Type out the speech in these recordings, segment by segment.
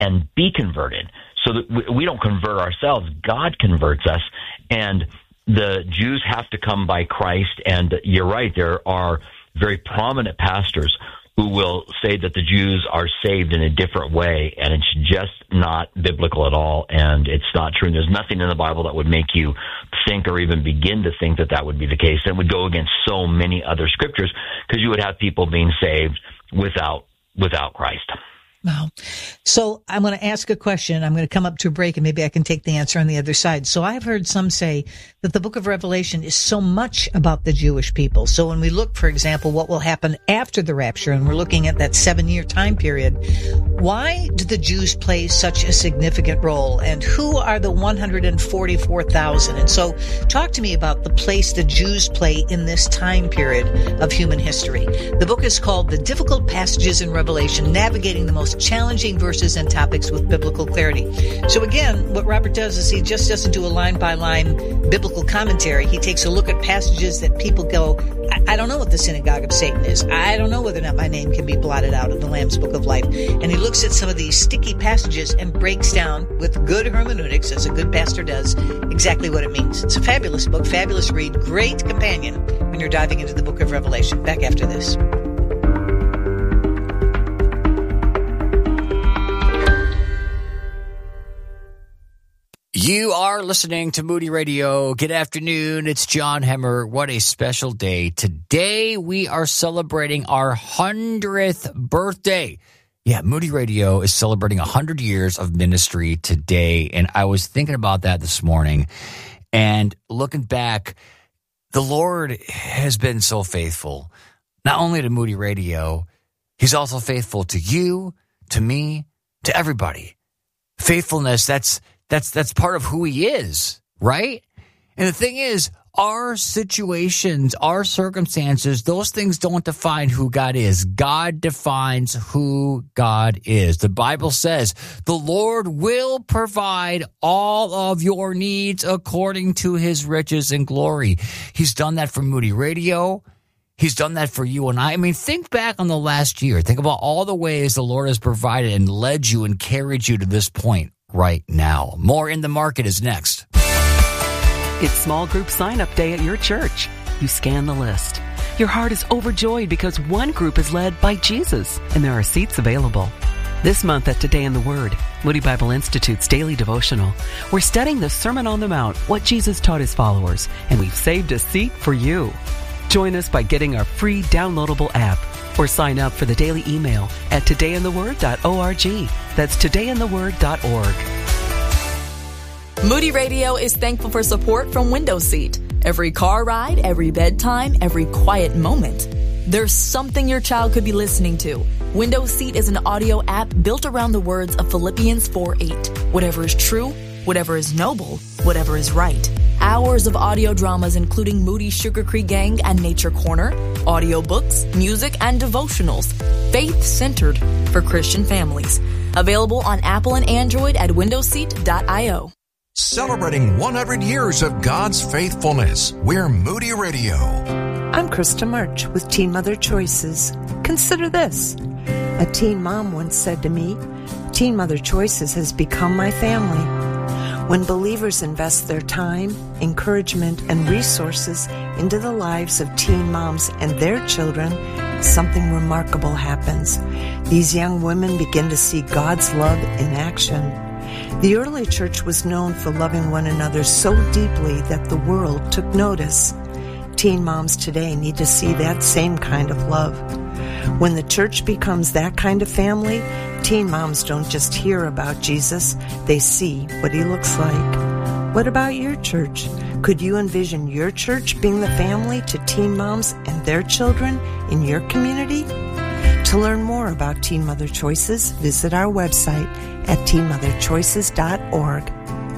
and be converted. So that we don't convert ourselves. God converts us. And the Jews have to come by Christ. And you're right, there are very prominent pastors who will say that the Jews are saved in a different way, and it's just not biblical at all, and it's not true. And there's nothing in the Bible that would make you think or even begin to think that that would be the case. It would go against so many other scriptures, because you would have people being saved without Christ. Wow. So I'm going to ask a question. I'm going to come up to a break, and maybe I can take the answer on the other side. So I've heard some say that the book of Revelation is so much about the Jewish people. So when we look, for example, what will happen after the rapture, and we're looking at that 7-year time period, why do the Jews play such a significant role? And who are the 144,000? And so talk to me about the place the Jews play in this time period of human history. The book is called The Difficult Passages in Revelation, Navigating the Most Challenging Verses and Topics with Biblical Clarity. So again, what Robert does is he just doesn't do a line-by-line biblical commentary. He takes a look at passages that people go, I don't know what the synagogue of Satan is. I don't know whether or not my name can be blotted out of the Lamb's Book of Life. And he looks at some of these sticky passages and breaks down with good hermeneutics, as a good pastor does, exactly what it means. It's a fabulous book, fabulous read, great companion when you're diving into the book of Revelation. Back after this. You are listening to Moody Radio. Good afternoon. It's John Hemmer. What a special day. Today we are celebrating our 100th birthday. Yeah, Moody Radio is celebrating 100 years of ministry today. And I was thinking about that this morning. And looking back, the Lord has been so faithful. Not only to Moody Radio, He's also faithful to you, to me, to everybody. Faithfulness, that's part of who He is, right? And the thing is, our situations, our circumstances, those things don't define who God is. God defines who God is. The Bible says the Lord will provide all of your needs according to His riches and glory. He's done that for Moody Radio. He's done that for you and I. I mean, think back on the last year. Think about all the ways the Lord has provided and led you and carried you to this point right now. More In the Market is next. It's small group sign-up day at your church. You scan the list. Your heart is overjoyed because one group is led by Jesus, and there are seats available. This month at Today in the Word, Moody Bible Institute's daily devotional, we're studying the Sermon on the Mount, what Jesus taught His followers, and we've saved a seat for you. Join us by getting our free downloadable app or sign up for the daily email at todayintheword.org. That's todayintheword.org. Moody Radio is thankful for support from Window Seat. Every car ride, every bedtime, every quiet moment. There's something your child could be listening to. Window Seat is an audio app built around the words of Philippians 4:8. Whatever is true, whatever is noble, whatever is right. Hours of audio dramas including Moody Sugar Creek Gang and Nature Corner, audiobooks, music, and devotionals. Faith-centered for Christian families. Available on Apple and Android at windowseat.io. Celebrating 100 years of God's faithfulness. We're Moody Radio. I'm Krista March with Teen Mother Choices. Consider this. A teen mom once said to me, Teen Mother Choices has become my family. When believers invest their time, encouragement, and resources into the lives of teen moms and their children, something remarkable happens. These young women begin to see God's love in action. The early church was known for loving one another so deeply that the world took notice. Teen moms today need to see that same kind of love. When the church becomes that kind of family, teen moms don't just hear about Jesus, they see what He looks like. What about your church? Could you envision your church being the family to teen moms and their children in your community? To learn more about Teen Mother Choices, visit our website at teenmotherchoices.org.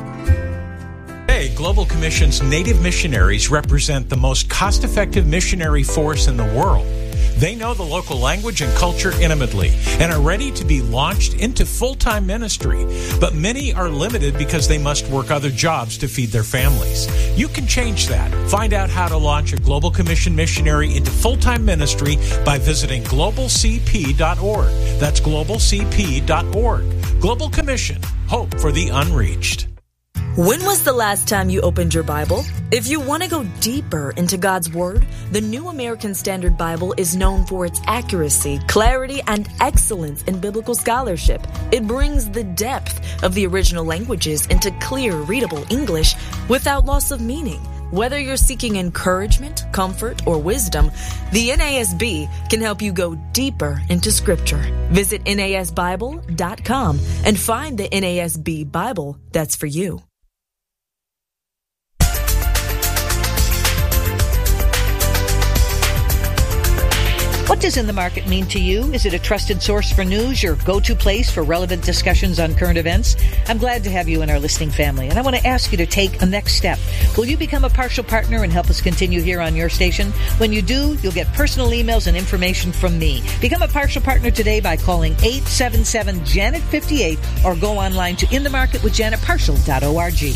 Today, Global Commission's Native missionaries represent the most cost-effective missionary force in the world. They know the local language and culture intimately and are ready to be launched into full-time ministry. But many are limited because they must work other jobs to feed their families. You can change that. Find out how to launch a Global Commission missionary into full-time ministry by visiting globalcp.org. That's globalcp.org. Global Commission, hope for the unreached. When was the last time you opened your Bible? If you want to go deeper into God's Word, the New American Standard Bible is known for its accuracy, clarity, and excellence in biblical scholarship. It brings the depth of the original languages into clear, readable English without loss of meaning. Whether you're seeking encouragement, comfort, or wisdom, the NASB can help you go deeper into Scripture. Visit NASBible.com and find the NASB Bible that's for you. What does In the Market mean to you? Is it a trusted source for news, your go-to place for relevant discussions on current events? I'm glad to have you in our listening family, and I want to ask you to take a next step. Will you become a partial partner and help us continue here on your station? When you do, you'll get personal emails and information from me. Become a partial partner today by calling 877-JANET-58 or go online to inthemarketwithjanetpartial.org.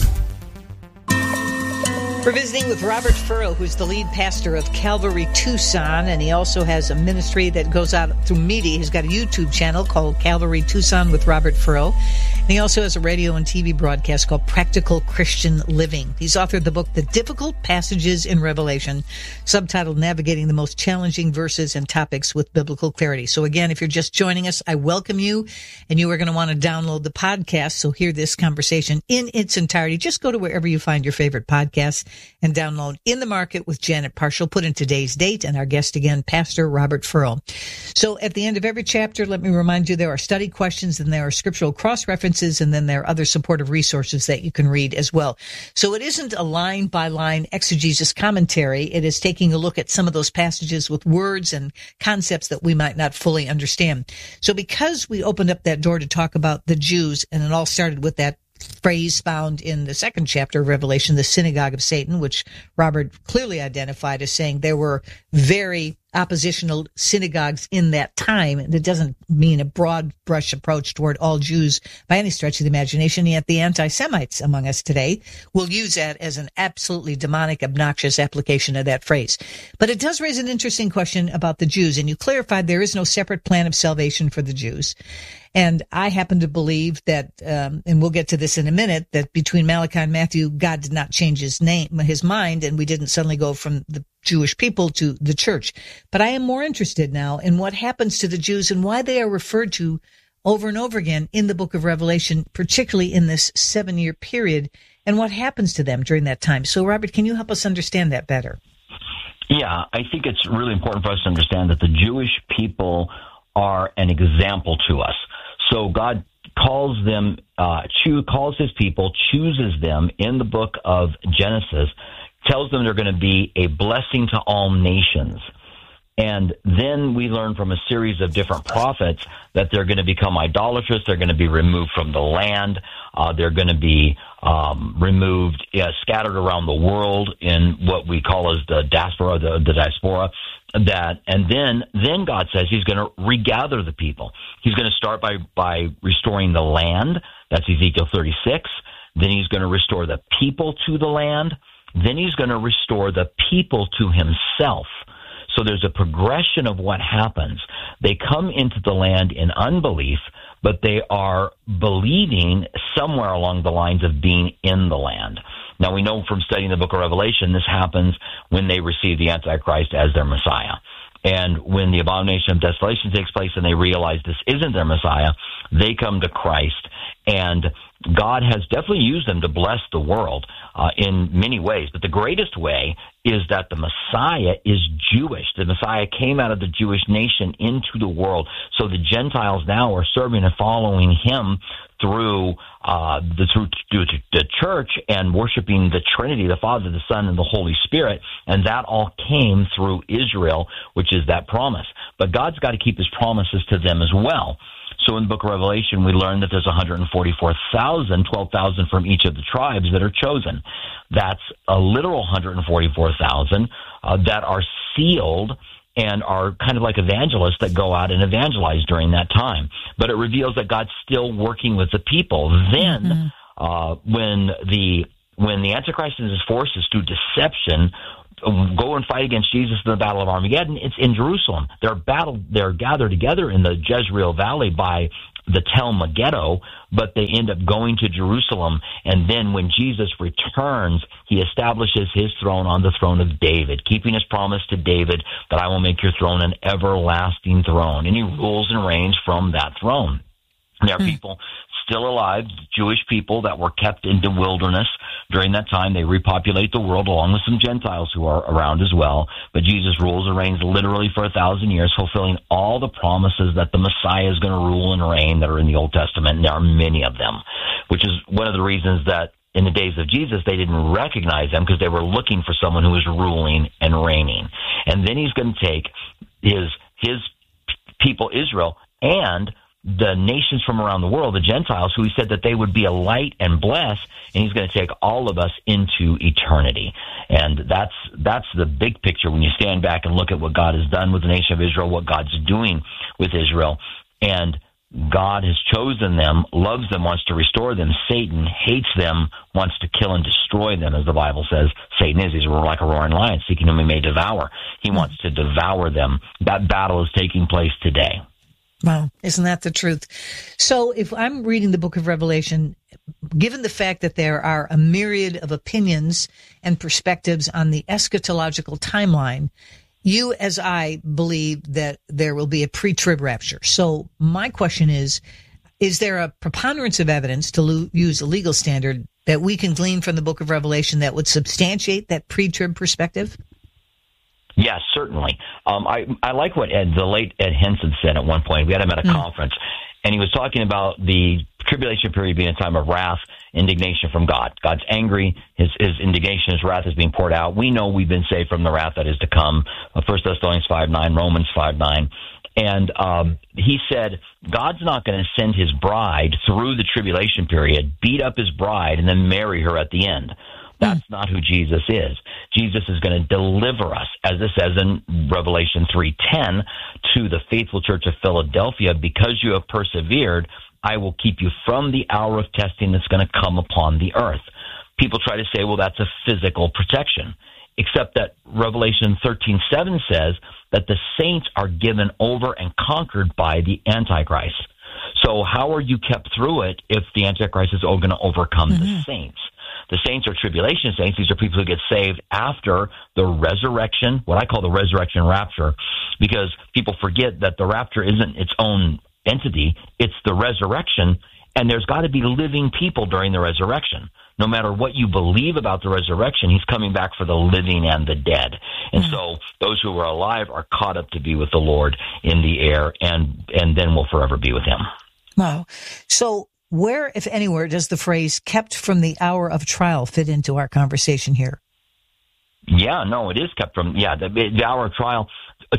We're visiting with Robert Furrow, who's the lead pastor of Calvary Tucson, and he also has a ministry that goes out through media. He's got a YouTube channel called Calvary Tucson with Robert Furrow, and he also has a radio and TV broadcast called Practical Christian Living. He's authored the book, The Difficult Passages in Revelation, subtitled Navigating the Most Challenging Verses and Topics with Biblical Clarity. So again, if you're just joining us, I welcome you, and you are going to want to download the podcast, so hear this conversation in its entirety. Just go to wherever you find your favorite podcasts and download In the Market with Janet Parshall. Put in today's date and our guest again, Pastor Robert Furrow. So at the end of every chapter, let me remind you, there are study questions and there are scriptural cross-references, and then there are other supportive resources that you can read as well. So it isn't a line-by-line exegesis commentary. It is taking a look at some of those passages with words and concepts that we might not fully understand. So because we opened up that door to talk about the Jews, and it all started with that phrase found in the second chapter of Revelation, the synagogue of Satan, which Robert clearly identified as saying there were very oppositional synagogues in that time. And it doesn't mean a broad brush approach toward all Jews by any stretch of the imagination, yet the anti-Semites among us today will use that as an absolutely demonic, obnoxious application of that phrase. But it does raise an interesting question about the Jews, and you clarified there is no separate plan of salvation for the Jews. And I happen to believe that, and we'll get to this in a minute, that between Malachi and Matthew, God did not change his mind, and we didn't suddenly go from the Jewish people to the church. But I am more interested now in what happens to the Jews and why they are referred to over and over again in the book of Revelation, particularly in this 7-year period, and what happens to them during that time. So, Robert, can you help us understand that better? Yeah, I think it's really important for us to understand that the Jewish people are an example to us. So God calls them, calls his people, chooses them in the book of Genesis, tells them they're going to be a blessing to all nations. And then we learn from a series of different prophets that they're going to become idolatrous. They're going to be removed from the land. They're going to be removed, scattered around the world in what we call as the diaspora, the diaspora. And then God says he's going to regather the people. He's going to start by restoring the land. That's Ezekiel 36. Then he's going to restore the people to the land. Then he's going to restore the people to himself. So there's a progression of what happens. They come into the land in unbelief, but they are believing somewhere along the lines of being in the land. Now, we know from studying the book of Revelation, this happens when they receive the Antichrist as their Messiah. And when the abomination of desolation takes place and they realize this isn't their Messiah, they come to Christ. And God has definitely used them to bless the world in many ways. But the greatest way is that the Messiah is Jewish. The Messiah came out of the Jewish nation into the world. So the Gentiles now are serving and following him through the church and worshiping the Trinity, the Father, the Son, and the Holy Spirit. And that all came through Israel, which is that promise. But God's got to keep his promises to them as well. So in the book of Revelation, we learn that there's 144,000, 12,000 from each of the tribes that are chosen. That's a literal 144,000 that are sealed and are kind of like evangelists that go out and evangelize during that time. But it reveals that God's still working with the people. Then, when the Antichrist and his forces through deception go and fight against Jesus in the Battle of Armageddon, it's in Jerusalem. They're gathered together in the Jezreel Valley by the Tel Megiddo, but they end up going to Jerusalem. And then when Jesus returns, he establishes his throne on the throne of David, keeping his promise to David that I will make your throne an everlasting throne. And he rules and reigns from that throne. There are people still alive, Jewish people that were kept in the wilderness during that time. They repopulate the world along with some Gentiles who are around as well. But Jesus rules and reigns literally for 1,000 years, fulfilling all the promises that the Messiah is going to rule and reign that are in the Old Testament. And there are many of them, which is one of the reasons that in the days of Jesus, they didn't recognize them because they were looking for someone who was ruling and reigning. And then he's going to take his people, Israel, and the nations from around the world, the Gentiles, who he said that they would be a light and bless, and he's going to take all of us into eternity. And that's the big picture when you stand back and look at what God has done with the nation of Israel, what God's doing with Israel. And God has chosen them, loves them, wants to restore them. Satan hates them, wants to kill and destroy them, as the Bible says. Satan is. He's like a roaring lion, seeking whom he may devour. He wants to devour them. That battle is taking place today. Wow, isn't that the truth? So if I'm reading the book of Revelation, given the fact that there are a myriad of opinions and perspectives on the eschatological timeline, you, as I, believe that there will be a pre-trib rapture. So my question is there a preponderance of evidence, to use a legal standard, that we can glean from the book of Revelation that would substantiate that pre-trib perspective? Yes, certainly. I like what the late Ed Henson said at one point. We had him at a conference, and he was talking about the tribulation period being a time of wrath, indignation from God. God's angry. His indignation, his wrath is being poured out. We know we've been saved from the wrath that is to come. 1 Thessalonians 5:9, Romans 5:9. And he said, God's not going to send his bride through the tribulation period, beat up his bride, and then marry her at the end. That's not who Jesus is. Jesus is going to deliver us, as it says in Revelation 3:10, to the faithful church of Philadelphia. Because you have persevered, I will keep you from the hour of testing that's going to come upon the earth. People try to say, well, that's a physical protection, except that Revelation 13:7 says that the saints are given over and conquered by the Antichrist. So how are you kept through it if the Antichrist is going to overcome the saints? The saints are tribulation saints. These are people who get saved after the resurrection, what I call the resurrection rapture, because people forget that the rapture isn't its own entity. It's the resurrection, and there's got to be living people during the resurrection. No matter what you believe about the resurrection, he's coming back for the living and the dead. And so those who are alive are caught up to be with the Lord in the air, and then will forever be with him. Wow. So where, if anywhere, does the phrase kept from the hour of trial fit into our conversation here? Yeah, no, it is kept from, the hour of trial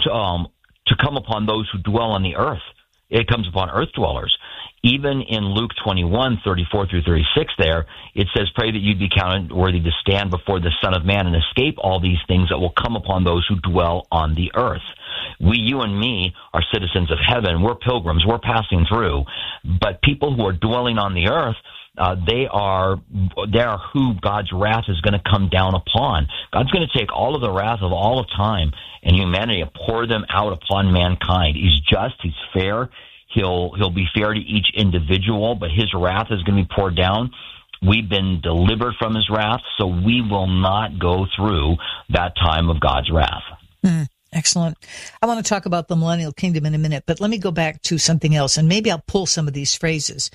to come upon those who dwell on the earth. It comes upon earth dwellers. Even in Luke 21:34-36 there, it says, pray that you'd be counted worthy to stand before the Son of Man and escape all these things that will come upon those who dwell on the earth. You and me are citizens of heaven. We're pilgrims. We're passing through. But people who are dwelling on the earth, they are who God's wrath is going to come down upon. God's going to take all of the wrath of all of time and humanity and pour them out upon mankind. He's just. He's fair. He'll be fair to each individual, but his wrath is going to be poured down. We've been delivered from his wrath, so we will not go through that time of God's wrath. Excellent. I want to talk about the millennial kingdom in a minute, but let me go back to something else, and maybe I'll pull some of these phrases.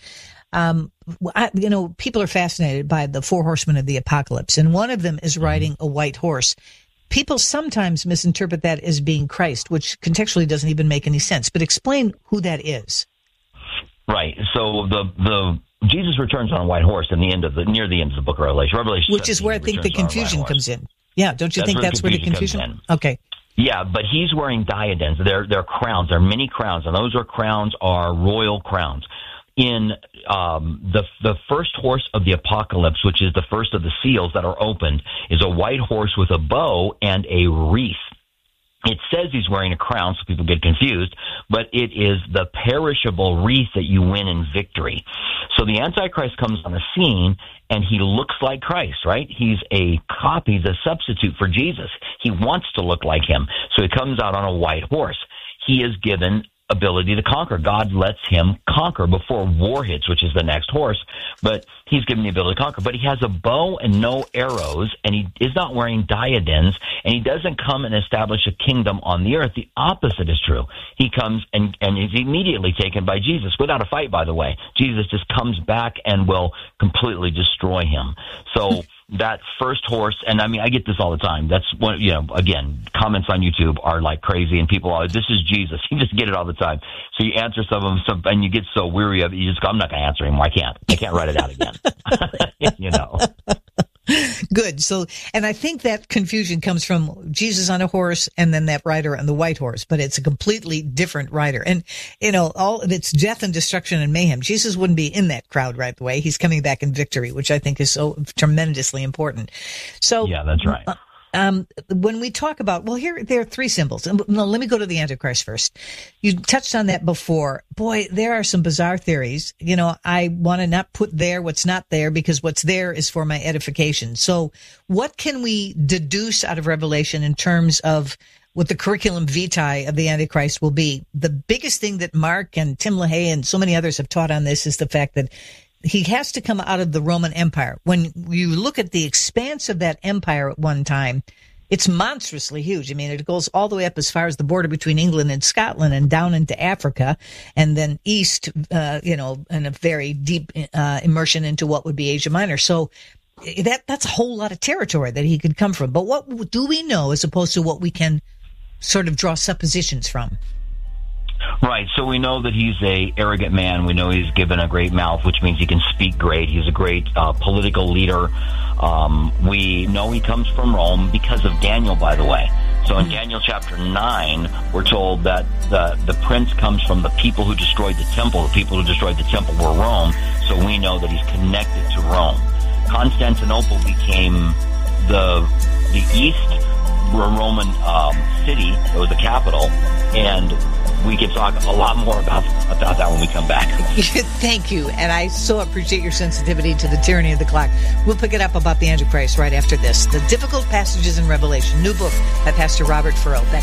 People are fascinated by the four horsemen of the apocalypse, and one of them is riding a white horse. People sometimes misinterpret that as being Christ, which contextually doesn't even make any sense. But explain who that is. Right. So the Jesus returns on a white horse near the end of the book of Revelation. Which is where I think the confusion comes in. Yeah, don't you think that's where the confusion comes in? Okay. Yeah, but he's wearing diadems. They're crowns. There are many crowns, and those crowns are royal crowns. In the first horse of the apocalypse, which is the first of the seals that are opened, is a white horse with a bow and a wreath. It says he's wearing a crown, so people get confused, but it is the perishable wreath that you win in victory. So the Antichrist comes on the scene, and he looks like Christ, right? He's a copy, the substitute for Jesus. He wants to look like him, so he comes out on a white horse. He is given ability to conquer. God lets him conquer before war hits, which is the next horse. But he's given the ability to conquer. But he has a bow and no arrows, and he is not wearing diadems, and he doesn't come and establish a kingdom on the earth. The opposite is true. He comes and is immediately taken by Jesus, without a fight, by the way. Jesus just comes back and will completely destroy him. So that first horse, and I mean, I get this all the time. That's one, again, comments on YouTube are like crazy, and people are, this is Jesus. You just get it all the time. So you answer some of them, and you get so weary of it, you just go, I'm not going to answer him. I can't write it out again. Good. So, and I think that confusion comes from Jesus on a horse and then that rider on the white horse, but it's a completely different rider. And, all of it's death and destruction and mayhem. Jesus wouldn't be in that crowd right away. He's coming back in victory, which I think is so tremendously important. So, yeah, that's right. When we talk about, there are three symbols. No, let me go to the Antichrist first. You touched on that before. Boy, there are some bizarre theories. I want to not put there what's not there, because what's there is for my edification. So what can we deduce out of Revelation in terms of what the curriculum vitae of the Antichrist will be? The biggest thing that Mark and Tim LaHaye and so many others have taught on this is the fact that he has to come out of the Roman Empire. When you look at the expanse of that empire at one time, it's monstrously huge. I mean, it goes all the way up as far as the border between England and Scotland and down into Africa, and then east, and a very deep immersion into what would be Asia Minor. So that's a whole lot of territory that he could come from. But what do we know as opposed to what we can sort of draw suppositions from? Right, so we know that he's a arrogant man. We know he's given a great mouth, which means he can speak great. He's a great political leader. We know he comes from Rome because of Daniel, by the way. So in Daniel chapter 9, we're told that the prince comes from the people who destroyed the temple. The people who destroyed the temple were Rome, so we know that he's connected to Rome. Constantinople became the East Roman city. It was the capital, and we can talk a lot more about that when we come back. Thank you. And I so appreciate your sensitivity to the tyranny of the clock. We'll pick it up about the Antichrist right after this. The Difficult Passages in Revelation, new book by Pastor Robert Furrow. Back